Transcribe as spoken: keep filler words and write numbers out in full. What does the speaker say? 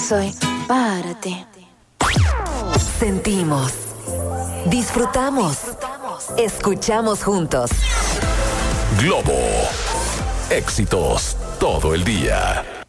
soy para ti. Sentimos, disfrutamos, escuchamos juntos. Globo. Éxitos todo el día.